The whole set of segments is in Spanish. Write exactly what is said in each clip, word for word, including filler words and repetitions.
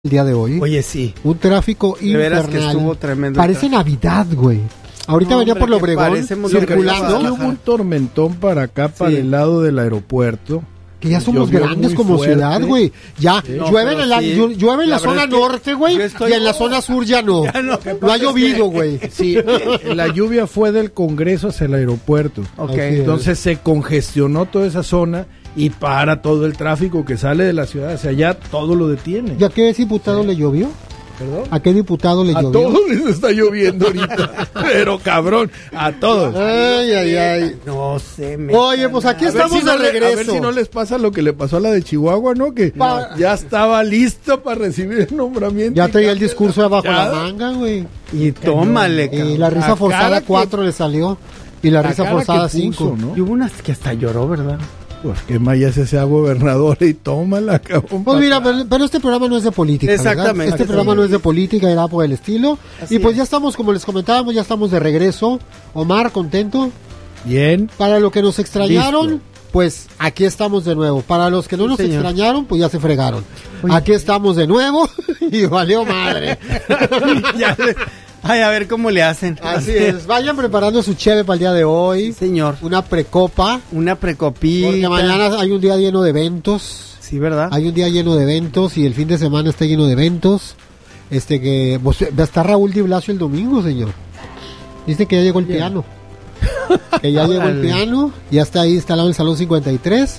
el día de hoy. Oye, sí. Un tráfico de veras infernal. que estuvo tremendo. Parece Navidad, güey. Ahorita No, venía hombre, por que Obregón parecemos circulando. lo que Hubo un tormentón para acá, para Sí. el lado del aeropuerto. Que ya somos Llovió grandes muy como fuerte. ciudad, güey. Ya Sí. No, llueve, pero en la, sí. llu- llueve en la, La verdad zona es que norte, güey. yo estoy- Y en la zona sur ya no. Ya no. No ha llovido, güey. Sí, eh, la lluvia fue del Congreso hacia el aeropuerto. Ok. Así es. Entonces se congestionó toda esa zona y para todo el tráfico que sale de la ciudad hacia allá, todo lo detiene. ¿Y a qué diputado le llovió? ¿Perdón? ¿A qué diputado le A llovió? todos les está lloviendo ahorita. Pero cabrón, a todos. Ay, ay, ay. No sé. me Oye, pues aquí A ver, estamos si no de le- a ver regreso. si no les pasa lo que le pasó a la de Chihuahua, ¿no? Que Pa- ya estaba listo para recibir el nombramiento. Ya y traía el cambia- discurso abajo Ya. la manga, güey. Y tómale, Y cabrón. la risa La forzada cara que- cuatro le salió. Y la, La risa cara forzada que cinco. puso, ¿no? Y hubo unas que hasta lloró, ¿verdad? Pues que Maya se sea gobernador y tómala, cabrón. Pues pa' mira, atrás. pero, pero este programa no es de política, ¿verdad? Exactamente. Este programa no es de política, era por el estilo. Así y pues es. ya estamos, como les comentábamos, ya estamos de regreso. Omar, contento. Bien. Para los que nos extrañaron, Listo. pues aquí estamos de nuevo. Para los que no Sí, nos señor. extrañaron, pues ya se fregaron. Oye. Aquí estamos de nuevo y valió madre. Ya le- Ay, a ver cómo le hacen. Así es. Vayan preparando su cheve para el día de hoy. Señor. Una precopa. Una precopita. Porque mañana hay un día lleno de eventos. Sí, ¿verdad? Hay un día lleno de eventos y el fin de semana está lleno de eventos. Este que pues, va a estar Raúl Di Blasio el domingo, señor. Dice que ya llegó el Bien. piano. Que ya llegó el Órale. piano, ya está ahí instalado en el Salón cincuenta y tres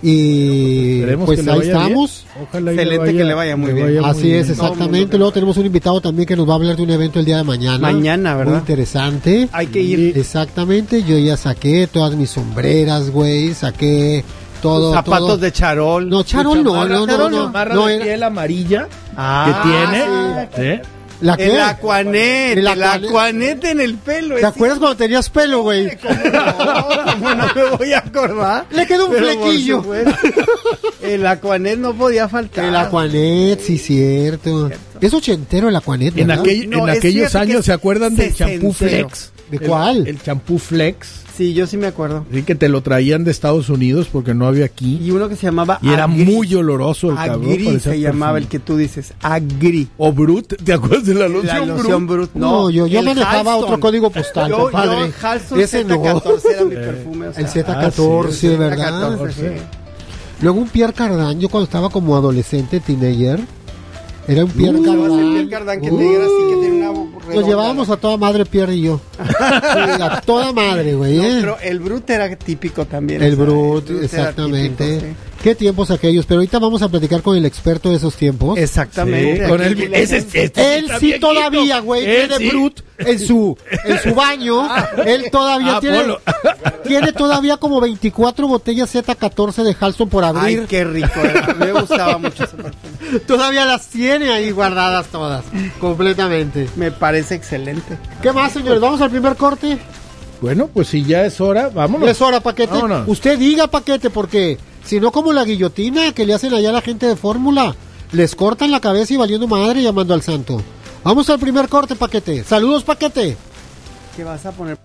y Esperemos pues que le ahí vaya bien. estamos. Ojalá y Excelente que le vaya muy bien. muy Así es, bien. exactamente. Luego tenemos un invitado también que nos va a hablar de un evento el día de mañana. Mañana, ¿verdad? Muy interesante. Hay que ir. Exactamente, yo ya saqué todas mis sombreras, güey, saqué todo. Zapatos todo. de charol. No, charol no, Chamarra- no, no, no. chamarra no de era- piel amarilla Ah, que tiene. ¿Sí? ¿La qué? El Aquanet. El El Aquanet. Aquanet en el pelo. ¿Te ese- acuerdas cuando tenías pelo, güey? ¿Cómo no? ¿Cómo no me voy a acordar? Le quedó un Pero por flequillo. supuesto, El Aquanet no podía faltar. El Aquanet, sí, cierto. Es ochentero el Aquanet, En, ¿verdad? aquel- No, en es aquellos cierto que años, es ¿se acuerdan del champú sesentero. Flex? ¿De El- cuál? El champú Flex. Sí, yo sí me acuerdo. Así que te lo traían de Estados Unidos porque no había aquí. Y uno que se llamaba Y era Agri. muy oloroso el cabrón. Agri parecía se llamaba el perfume. que tú dices. Agri. O Brut, ¿te acuerdas de la loción, La Brut? loción Brut. No, yo, yo el manejaba Halston. otro código postal, Yo, compadre. yo, Halston Ese Z no. catorce era mi perfume. O sea, El Z Ah, catorce, sí, el ¿verdad? Z catorce, sí. Luego un Pierre Cardin, yo cuando estaba como adolescente, teenager, era un Pierre Uh, Cardin. ese Pierre Cardin que te era así, que tiene una Nos redonda. llevábamos a toda madre Pierre y yo. Sí, a toda madre, güey. No, ¿eh? pero el Brut era típico también. El o sea, Brut, era exactamente. típico, sí. Qué tiempos aquellos, pero ahorita vamos a platicar con el experto de esos tiempos. Exactamente. Sí, con Aquí el, le- ese, este sí Él está sí viejito. todavía, güey, Él tiene sí. Brut en su en su baño. Él todavía Ah, tiene Polo. tiene todavía como veinticuatro botellas Z catorce de Halston por abrir. Ay, qué rico era. Me gustaba mucho ese perfume. Todavía las tiene ahí guardadas todas, completamente. Me parece excelente. ¿Qué más, señores? ¿Vamos al primer corte? Bueno, pues si ya es hora, No vámonos. es hora, Paquete. Vámonos. Usted diga, Paquete, porque si no, como la guillotina que le hacen allá a la gente de Fórmula, les cortan la cabeza y valiendo madre llamando al santo. Vamos al primer corte, Paquete. Saludos, Paquete. ¿Qué vas a poner?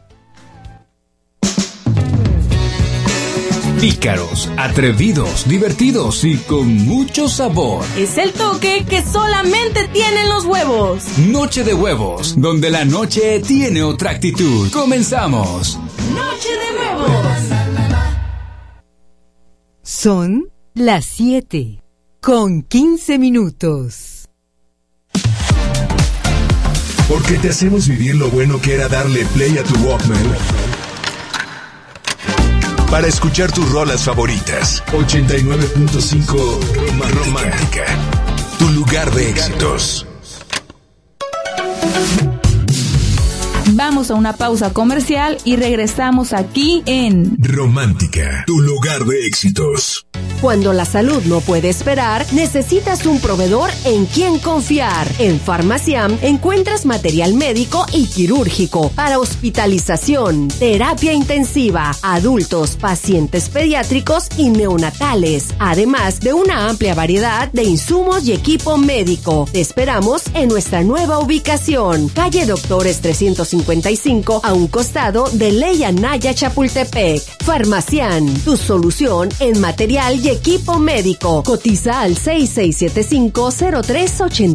Pícaros, atrevidos, divertidos y con mucho sabor. Es el toque que solamente tienen los huevos. Noche de huevos, donde la noche tiene otra actitud. Comenzamos. Noche de huevos. Son las siete con quince minutos. Porque te hacemos vivir lo bueno que era darle play a tu Walkman para escuchar tus rolas favoritas. ochenta y nueve punto cinco Romántica, tu lugar de éxitos. Vamos a una pausa comercial y regresamos aquí en Romántica, tu lugar de éxitos. Cuando la salud no puede esperar, necesitas un proveedor en quien confiar. En Farmaciam encuentras material médico y quirúrgico para hospitalización, terapia intensiva, adultos, pacientes pediátricos y neonatales, además de una amplia variedad de insumos y equipo médico. Te esperamos en nuestra nueva ubicación, calle Doctores trescientos cincuenta y cinco, a un costado de Ley Anaya Chapultepec. Farmaciam, tu solución en material y Equipo médico. Cotiza al seis seis siete cinco cero tres ocho